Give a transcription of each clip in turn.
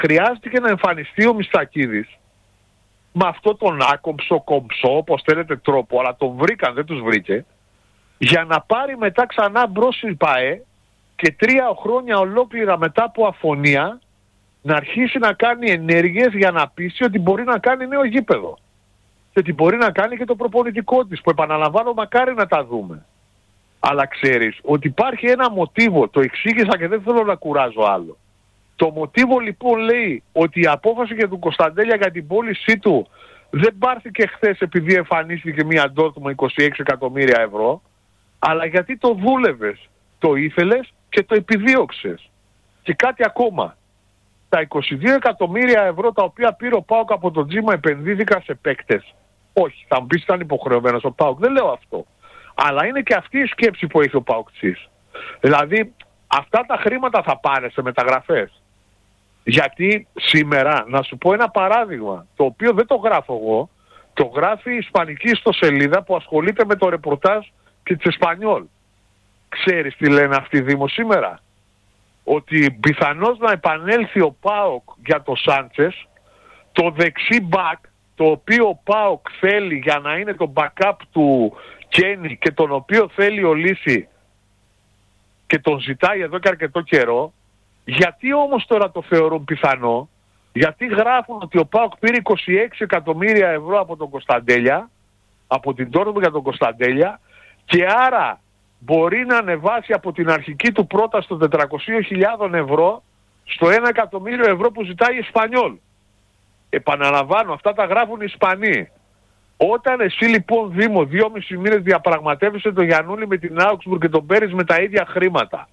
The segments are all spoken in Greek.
χρειάστηκε να εμφανιστεί ο Μιστακίδης με αυτό τον άκομψο, κομψό, όπως θέλετε τρόπο, αλλά τον βρήκαν, δεν τους βρήκε, για να πάρει μετά ξανά μπρος η ΠΑΕ και 3 χρόνια ολόκληρα μετά από αφωνία να αρχίσει να κάνει ενέργειες για να πείσει ότι μπορεί να κάνει νέο γήπεδο. Και ότι μπορεί να κάνει και το προπονητικό της, που επαναλαμβάνω μακάρι να τα δούμε. Αλλά ξέρεις ότι υπάρχει ένα μοτίβο, το εξήγησα και δεν θέλω να κουράζω άλλο. Το μοτίβο λοιπόν λέει ότι η απόφαση για τον Κωνσταντέλια για την πώλησή του δεν πάρθηκε χθες επειδή εμφανίστηκε μια Ντόρτμουντ 26 εκατομμύρια ευρώ, αλλά γιατί το δούλευες, το ήθελες και το επιδίωξες. Και κάτι ακόμα. Τα 22 εκατομμύρια ευρώ τα οποία πήρε ο ΠΑΟΚ από τον Τζίμα επενδύθηκαν σε παίκτες. Όχι, θα μου πεις ήταν υποχρεωμένος ο ΠΑΟΚ. Δεν λέω αυτό. Αλλά είναι και αυτή η σκέψη που έχει ο ΠΑΟΚτσής. Δηλαδή, αυτά τα χρήματα θα πάνε σε μεταγραφές. Γιατί σήμερα, να σου πω ένα παράδειγμα, το οποίο δεν το γράφω εγώ, το γράφει η ισπανική ιστοσελίδα που ασχολείται με το ρεπορτάζ και της Εσπανιόλ. Ξέρεις τι λένε αυτοί οι Δήμο σήμερα? Ότι πιθανώς να επανέλθει ο ΠΑΟΚ για το Σάντσες, το δεξί μπακ, το οποίο ο ΠΑΟΚ θέλει για να είναι το backup του Κένι και τον οποίο θέλει ο Λύση και τον ζητάει εδώ και αρκετό καιρό. Γιατί όμως τώρα το θεωρούν πιθανό? Γιατί γράφουν ότι ο ΠΑΟΚ πήρε 26 εκατομμύρια ευρώ από τον Κωνσταντέλια, από την Ντόρτμουντ για τον Κωνσταντέλια, και άρα μπορεί να ανεβάσει από την αρχική του πρόταση των 400.000 ευρώ στο 1 εκατομμύριο ευρώ που ζητάει η Εσπανιόλ. Επαναλαμβάνω, αυτά τα γράφουν οι Ισπανοί. Όταν εσύ λοιπόν Δήμο 2,5 μήνες διαπραγματεύεσαι τον Γιαννούλη με την Augsburg και τον παίρνεις με τα ίδια χρήματα,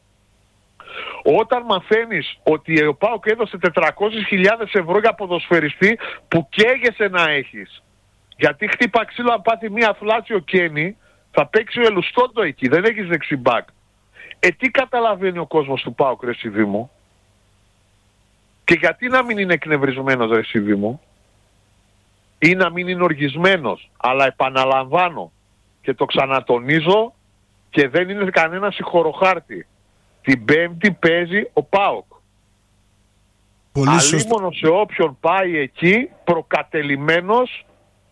όταν μαθαίνεις ότι ο ΠΑΟΚ έδωσε 400.000 ευρώ για ποδοσφαιριστή που καίγεσαι να έχεις, γιατί χτύπα ξύλο αν πάθει μία φλάση ο Κένι, θα παίξει ο Ελουστόντο εκεί, δεν έχεις δεξιμπάκ. Τι καταλαβαίνει ο κόσμος του ΠΑΟΚ, ρε εσύ Δήμο? Και γιατί να μην είναι εκνευρισμένος, ρε εσύ Δήμο? Ή να μην είναι οργισμένος? Αλλά επαναλαμβάνω και το ξανατονίζω και δεν είναι κανένα συγχωροχάρτη. Την Πέμπτη παίζει ο ΠΑΟΚ. Αλίμονο σε όποιον πάει εκεί προκατελημένος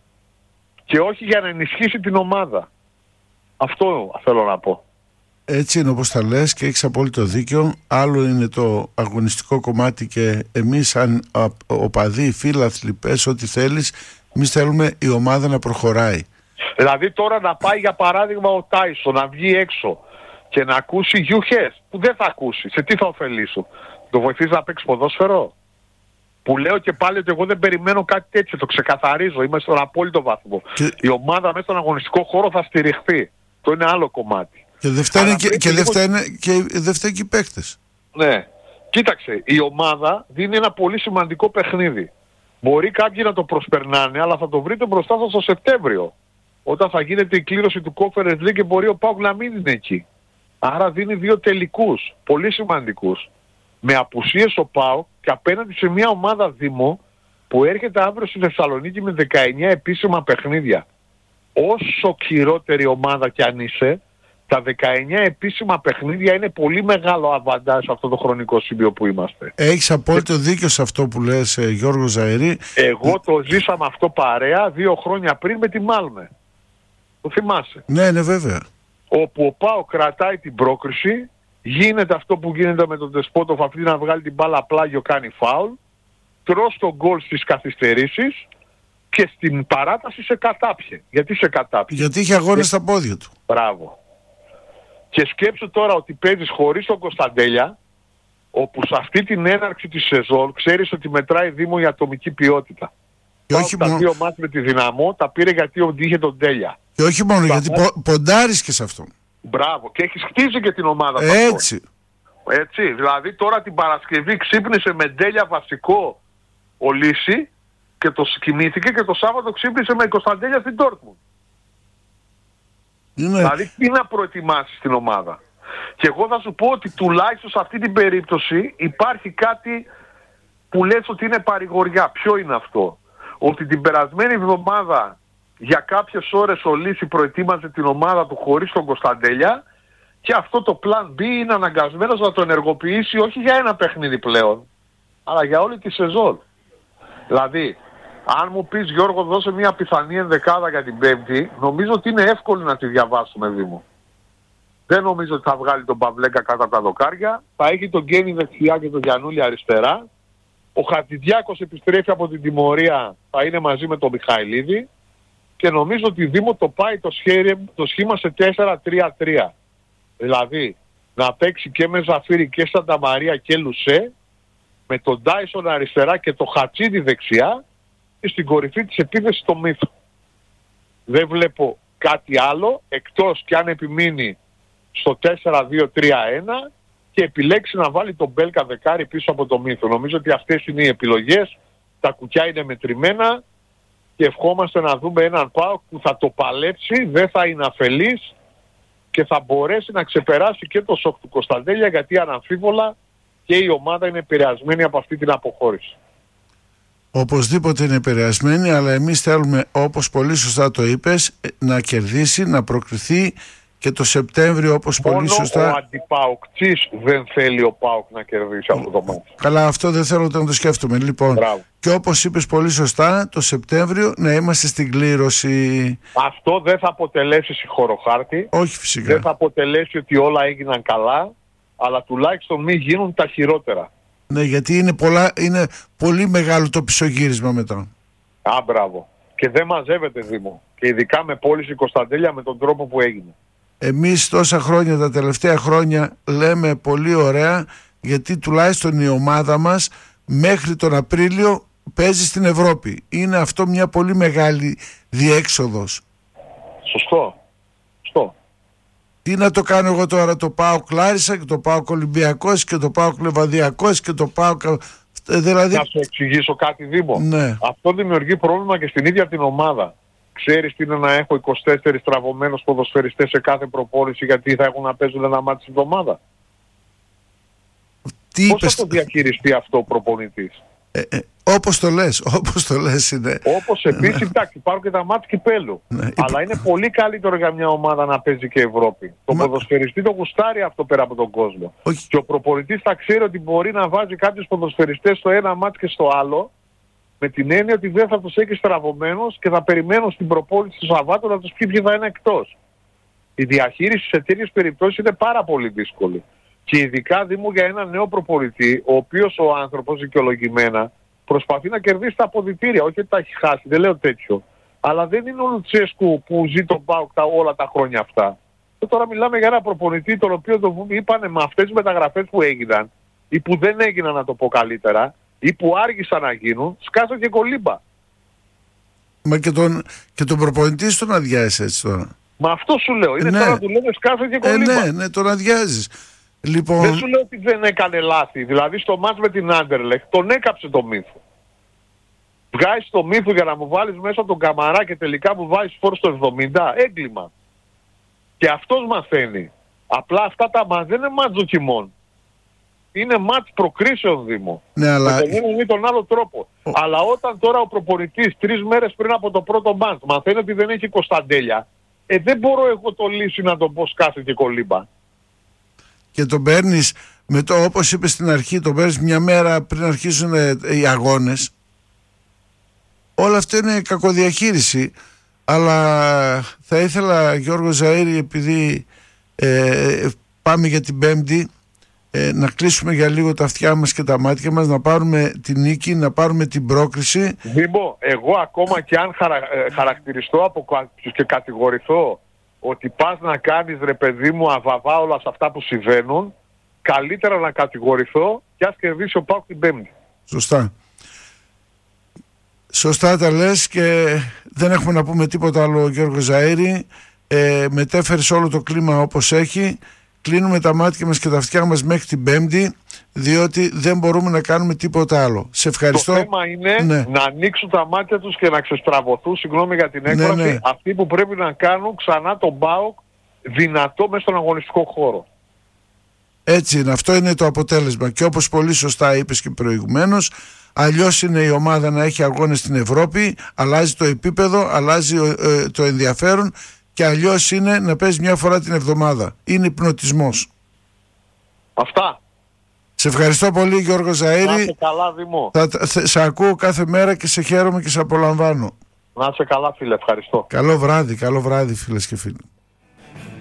και όχι για να ενισχύσει την ομάδα. Αυτό θέλω να πω. Έτσι είναι όπως τα λες και έχεις απόλυτο δίκιο. Άλλο είναι το αγωνιστικό κομμάτι και εμείς σαν οπαδοί, φίλαθλοι, πες ό,τι θέλεις, εμείς θέλουμε η ομάδα να προχωράει. Δηλαδή τώρα να πάει για παράδειγμα ο Τάισον να βγει έξω και να ακούσει γιουχές που δεν θα ακούσει, σε τι θα ωφελήσω? Το βοηθήσει να παίξει ποδόσφαιρο? Που λέω και πάλι ότι εγώ δεν περιμένω κάτι τέτοιο, το ξεκαθαρίζω, είμαι στον απόλυτο βαθμό. Η ομάδα μέσα στον αγωνιστικό χώρο θα στηριχθεί. Το είναι άλλο κομμάτι. Και δεν φταίνε και οι παίκτες. Ναι. Κοίταξε, η ομάδα δίνει ένα πολύ σημαντικό παιχνίδι. Μπορεί κάποιοι να το προσπερνάνε, αλλά θα το βρείτε μπροστά σας το Σεπτέμβριο, όταν θα γίνεται η κλήρωση του Conference League και μπορεί ο ΠΑΟΚ να μην είναι εκεί. Άρα δίνει 2 τελικούς, πολύ σημαντικούς. Με απουσίες ο ΠΑΟΚ και απέναντι σε μια ομάδα Δήμο που έρχεται αύριο στη Θεσσαλονίκη με 19 επίσημα παιχνίδια. Όσο χειρότερη ομάδα κι αν είσαι, τα 19 επίσημα παιχνίδια είναι πολύ μεγάλο αβαντάζ σε αυτό το χρονικό σημείο που είμαστε. Έχεις απόλυτο δίκιο σε αυτό που λες, Γιώργο Ζαερή. Εγώ το ζήσαμε αυτό παρέα 2 χρόνια πριν με τη Μάλμε. Το θυμάσαι? Ναι, ναι, βέβαια. Όπου ο ΠΑΟ κρατάει την πρόκριση, γίνεται αυτό που γίνεται με τον Τεσπότοφ, αυτή να βγάλει την μπάλα πλάγιο, κάνει φάουλ, τρως τον γκολ στις καθυστερήσεις και στην παράταση σε κατάπιε. Γιατί σε κατάπιε? Γιατί είχε αγώνες στα πόδια του. Μπράβο. Και σκέψου τώρα ότι παίζεις χωρίς τον Κωνσταντέλια, όπου σε αυτή την έναρξη της σεζόν ξέρεις ότι μετράει Δήμο η ατομική ποιότητα. Και όχι τα 2 μάτς με τη Δυναμό τα πήρε γιατί είχε τον Τέλια. Και όχι μόνο, γιατί ποντάρεις και σε αυτό. Μπράβο. Και έχεις χτίσει και την ομάδα. Έτσι. Έτσι. Δηλαδή τώρα την Παρασκευή ξύπνησε με Τέλια βασικό ο Λύση και το κοιμήθηκε και το Σάββατο ξύπνησε με Κωνσταντέλια στην Ντόρτμουντ. Δηλαδή τι να προετοιμάσεις την ομάδα. Και εγώ θα σου πω ότι τουλάχιστον σε αυτή την περίπτωση υπάρχει κάτι που λες ότι είναι παρηγοριά. Ποιο είναι αυτό? Ότι την περασμένη εβδομάδα για κάποιες ώρες ο Λύση προετοίμαζε την ομάδα του χωρίς τον Κωνσταντέλια και αυτό το plan B είναι αναγκασμένος να το ενεργοποιήσει όχι για ένα παιχνίδι πλέον, αλλά για όλη τη σεζόν. Δηλαδή, αν μου πεις, Γιώργο, δώσε μια πιθανή ενδεκάδα για την Πέμπτη, νομίζω ότι είναι εύκολο να τη διαβάσουμε, Δήμο. Δεν νομίζω ότι θα βγάλει τον Παυλέκα κάτω από τα δοκάρια. Θα έχει τον Γκένι δεξιά και τον Γιαννούλη αριστερά. Ο Χατζηδιάκος επιστρέφει από την τιμωρία, θα είναι μαζί με τον Μιχαηλίδη. Και νομίζω ότι Δήμο το πάει το σχήμα σε 4-3-3. Δηλαδή, να παίξει και με Ζαφύρι και Σανταμαρία και Λουσέ, με τον Ντάισον αριστερά και το Χατσίδη δεξιά, και στην κορυφή της επίθεσης το Μύθο. Δεν βλέπω κάτι άλλο, εκτός κι αν επιμείνει στο 4-2-3-1 και επιλέξει να βάλει τον Μπέλκα δεκάρι πίσω από το Μύθο. Νομίζω ότι αυτές είναι οι επιλογές, τα κουκιά είναι μετρημένα και ευχόμαστε να δούμε έναν ΠΑΟΚ που θα το παλέψει, δεν θα είναι αφελής και θα μπορέσει να ξεπεράσει και το σοκ του Κωνσταντέλια, γιατί αναμφίβολα και η ομάδα είναι επηρεασμένη από αυτή την αποχώρηση. Οπωσδήποτε είναι επηρεασμένη, αλλά εμείς θέλουμε, όπως πολύ σωστά το είπες, να κερδίσει, να προκριθεί και το Σεπτέμβριο, όπως πολύ σωστά. Μόνο ο αντιπαοκτής δεν θέλει ο ΠΑΟΚ να κερδίσει αυτό το μάτι. Καλά, αυτό δεν θέλω να το σκέφτομαι. Λοιπόν, μπράβο. Και όπως είπες πολύ σωστά, το Σεπτέμβριο να είμαστε στην κλήρωση. Αυτό δεν θα αποτελέσει συγχωροχάρτη. Όχι, φυσικά. Δεν θα αποτελέσει ότι όλα έγιναν καλά, αλλά τουλάχιστον μην γίνουν τα χειρότερα. Ναι, γιατί είναι πολύ μεγάλο το πισωγύρισμα μετά. Μπράβο. Και δεν μαζεύεται, Δήμο. Και ειδικά με πώληση Κωνσταντέλια με τον τρόπο που έγινε. Εμείς τόσα χρόνια, τα τελευταία χρόνια, λέμε πολύ ωραία, γιατί τουλάχιστον η ομάδα μας μέχρι τον Απρίλιο παίζει στην Ευρώπη. Είναι αυτό μια πολύ μεγάλη διέξοδος. Σωστό. Τι να το κάνω εγώ τώρα, το ΠΑΟΚ Λάρισα και το ΠΑΟΚ Ολυμπιακός και το ΠΑΟΚ Λεβαδιακός και το ΠΑΟΚ... Δηλαδή... Να σου εξηγήσω κάτι, Δήμο. Ναι. Αυτό δημιουργεί πρόβλημα και στην ίδια την ομάδα. Ξέρεις τι είναι να έχω 24 στραβωμένους ποδοσφαιριστές σε κάθε προπόνηση, γιατί θα έχουν να παίζουν ένα μάτι στην εβδομάδα. Πώς θα το διαχειριστεί αυτό ο προπονητής? Όπως το λες είναι. Όπως επίσης, εντάξει, υπάρχουν και τα μάτς κυπέλου. Αλλά είναι πολύ καλύτερο για μια ομάδα να παίζει και Ευρώπη. Το ποδοσφαιριστή το γουστάρει αυτό πέρα από τον κόσμο. Όχι. Και ο προπονητής θα ξέρει ότι μπορεί να βάζει κάποιους ποδοσφαιριστές στο ένα μάτς και στο άλλο, με την έννοια ότι δεν θα τους έχει στραβωμένους και θα περιμένω στην προπόνηση του Σαββάτου να τους πει ποιοι θα είναι εκτός. Η διαχείριση σε τέτοιες περιπτώσεις είναι πάρα πολύ δύσκολη. Και ειδικά, Δήμο, για έναν νέο προπονητή, ο οποίος ο άνθρωπος δικαιολογημένα προσπαθεί να κερδίσει τα αποδυτήρια. Όχι ότι τα έχει χάσει, δεν λέω τέτοιο. Αλλά δεν είναι ο Λουτσέσκου που ζει τον ΠΑΟΚ όλα τα χρόνια αυτά. Και τώρα μιλάμε για ένα προπονητή, τον οποίο το είπανε με αυτές τις μεταγραφές που έγιναν, ή που δεν έγιναν, να το πω καλύτερα, ή που άργησαν να γίνουν, σκάσω και κολύμπα. Μα και τον προπονητή στον αδειάζει έτσι τώρα. Μα αυτό σου λέω. Είναι τώρα του λένε σκάσω και κολύμπα. Ναι, τον αδειάζεις. Λοιπόν... Δεν σου λέω ότι δεν έκανε λάθη. Δηλαδή στο μάτς με την Άντερλεχτ τον έκαψε το Μύθο. Βγάζεις το Μύθο για να μου βάλεις μέσα τον Καμαρά και τελικά μου βάζεις φόρ στο 70. Έγκλημα. Και αυτός μαθαίνει. Απλά αυτά τα μάτς δεν είναι μάτς δοκιμών. Είναι μάτς προκρίσεων, Δήμο. Ναι, αλλά... με τον άλλο τρόπο. Αλλά όταν τώρα ο προπονητής 3 μέρες πριν από το πρώτο μάτς μαθαίνει ότι δεν έχει Κωνσταντέλια, δεν μπορώ εγώ το λύση να τον πω σκάσε και κολύμπα. Και τον παίρνεις, όπως είπες στην αρχή, τον παίρνεις μια μέρα πριν αρχίσουν οι αγώνες. Όλα αυτό είναι κακοδιαχείριση. Αλλά θα ήθελα, Γιώργο Ζαΐρη, επειδή πάμε για την Πέμπτη, να κλείσουμε για λίγο τα αυτιά μας και τα μάτια μας, να πάρουμε την νίκη, να πάρουμε την πρόκριση. Δήμο, εγώ ακόμα και αν χαρακτηριστώ από κάποιους και κατηγορηθώ ότι πας να κάνεις, ρε παιδί μου, αβαβά όλα σε αυτά που συμβαίνουν, καλύτερα να κατηγορηθώ και ας κερδίσει ο ΠΑΟΚ την Πέμπτη. Σωστά τα λες και δεν έχουμε να πούμε τίποτα άλλο, Γιώργο Ζαΐρη. Μετέφερες όλο το κλίμα όπως έχει. Κλείνουμε τα μάτια μας και τα αυτιά μας μέχρι την Πέμπτη, διότι δεν μπορούμε να κάνουμε τίποτα άλλο. Σε ευχαριστώ. Το θέμα είναι να ανοίξουν τα μάτια τους και να ξεστραβωθούν, συγγνώμη για την έκφραση, αυτοί που πρέπει να κάνουν ξανά τον ΠΑΟΚ δυνατό μέσα στον αγωνιστικό χώρο. Έτσι είναι, αυτό είναι το αποτέλεσμα. Και όπως πολύ σωστά είπες και προηγουμένως, αλλιώς είναι η ομάδα να έχει αγώνες στην Ευρώπη, αλλάζει το επίπεδο, αλλάζει το ενδιαφέρον, και αλλιώς είναι να παίζει μια φορά την εβδομάδα. Είναι υπνοτισμός. Αυτά. Σε ευχαριστώ πολύ, Γιώργο Ζαΐρη. Να είσαι καλά, Δήμο. Σε ακούω κάθε μέρα και σε χαίρομαι και σε απολαμβάνω. Να είσαι καλά, φίλε. Ευχαριστώ. Καλό βράδυ, φίλες και φίλοι.